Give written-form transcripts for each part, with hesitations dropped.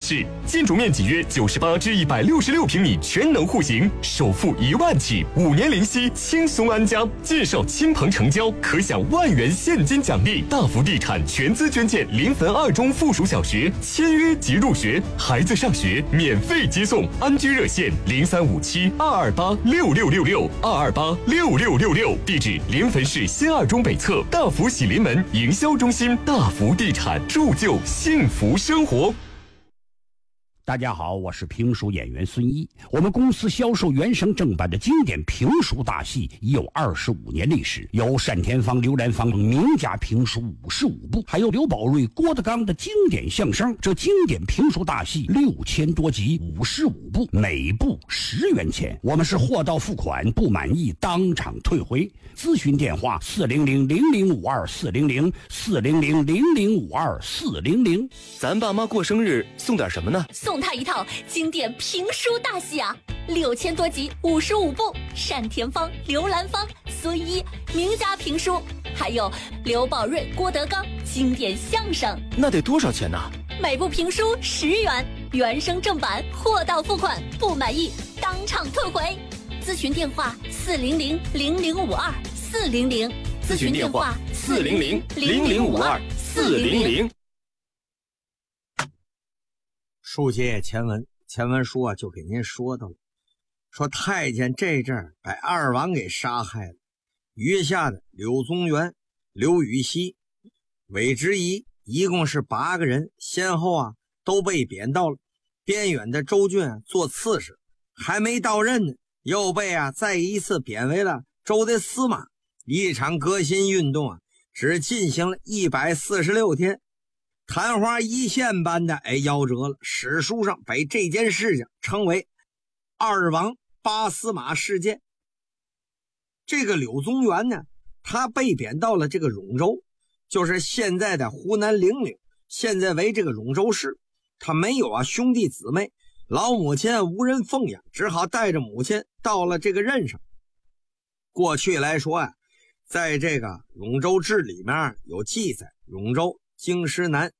市，建筑面积约98至166平米，全能户型，首付1万起，5年零息，轻松安家。介绍亲朋成交，可享万元现金奖励。大福地产全资捐建临汾2中附属小学，签约即入学，孩子上学免费接送。安居热线035722826666，2286666。地址：临汾市新2中北侧大福喜临门营销中心。大福地产，铸就幸福生活。 大家好，我是评书演员孙一。我们公司销售原声正版的经典评书大戏已有25年历史，有单田芳、刘兰芳名家评书55部，还有刘宝瑞、郭德纲的经典相声。这经典评书大戏6000多集，55部，每部10元钱。我们是货到付款，不满意当场退回。咨询电话400-0052-400，400-0052-400。 咱爸妈过生日送点什么呢？ 送他一套经典评书大戏啊，6000多集，55部，单田芳、刘兰芳、孙一名家评书，还有刘宝瑞、郭德纲经典相声。 那得多少钱呢？ 每部评书10元，原声正版，货到付款，不满意当场退回。咨询电话400-0052-400， 咨询电话400-0052-400。 书接前文书啊，就给您说到了，说太监这阵儿把二王给杀害了，余下的柳宗元、刘禹锡、韦之仪一共是8个人，先后啊都被贬到了边远的州郡做刺史，还没到任呢，又被再一次贬为了州的司马。一场革新运动只进行了146天，昙花一现般的夭折了。史书上把这件事情称为二王八司马事件。这个柳宗元呢，他被贬到了这个永州，就是现在的湖南零陵，现在为这个永州市。他没有兄弟姊妹，老母亲无人奉养，只好带着母亲到了这个任上。过去来说在这个永州志里面有记载，永州京师南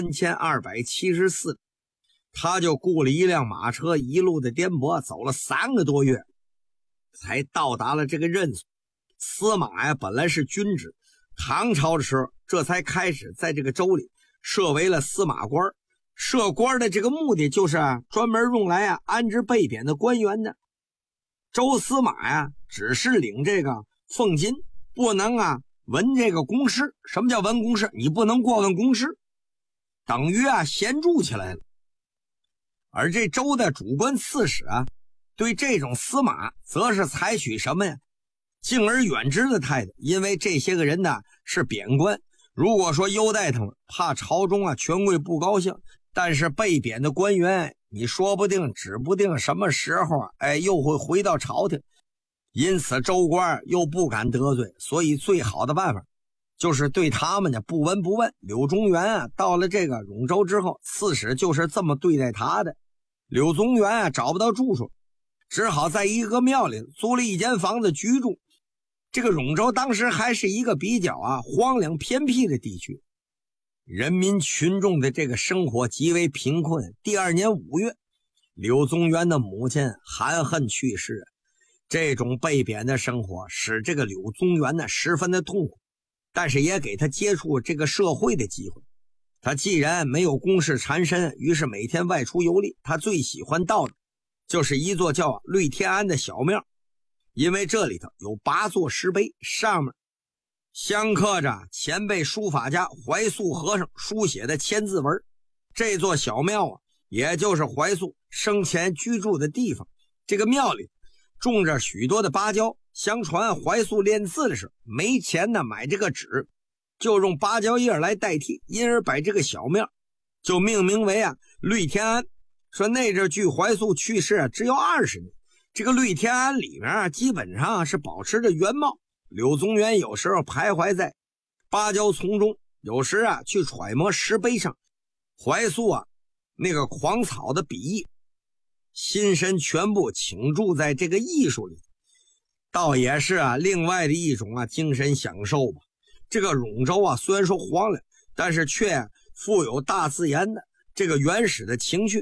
3274里，他就雇了一辆马车，一路的颠簸，走了3个多月才到达了这个任所。司马本来是军职，唐朝的时候这才开始在这个州里设为了司马官。设官的这个目的就是专门用来安置被贬的官员的。州司马只是领这个俸金，不能闻这个公事。什么叫闻公事？你不能过问公事，等于闲住起来了。而这州的主官刺史对这种司马则是采取什么呀？敬而远之的态度，因为这些个人呢是贬官，如果说优待他们，怕朝中权贵不高兴，但是被贬的官员你说不定指不定什么时候又会回到朝廷，因此州官又不敢得罪，所以最好的办法就是对他们不闻不问。柳宗元到了这个永州之后，刺史就是这么对待他的。柳宗元找不到住处，只好在一个庙里租了一间房子居住。这个永州当时还是一个比较荒凉偏僻的地区，人民群众的这个生活极为贫困。第2年5月，柳宗元的母亲含恨去世。这种被贬的生活使这个柳宗元呢十分的痛苦，但是也给他接触这个社会的机会。他既然没有公事缠身，于是每天外出游历。他最喜欢到的就是一座叫绿天安的小庙，因为这里头有8座石碑，上面镶刻着前辈书法家怀素和尚书写的千字文。这座小庙也就是怀素生前居住的地方。这个庙里种着许多的芭蕉，相传怀素练字的时候没钱买这个纸，就用芭蕉叶来代替，因而把这个小庙就命名为绿天安。说那阵距怀素去世只有20年，这个绿天安里面基本上是保持着原貌。柳宗元有时候徘徊在芭蕉丛中，有时去揣摩石碑上怀素那个狂草的笔意，心神全部倾注在这个艺术里，倒也是另外的一种精神享受吧。这个永州虽然说荒凉，但是却富有大自然的这个原始的情趣。